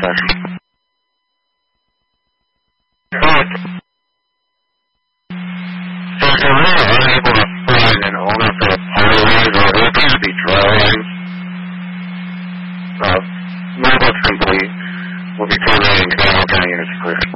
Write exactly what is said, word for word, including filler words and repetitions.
section. Correct. So if you're really unable to find an owner for the highways or there appears to be driveways, uh, mailbox complete will be terminating Canal County units clear.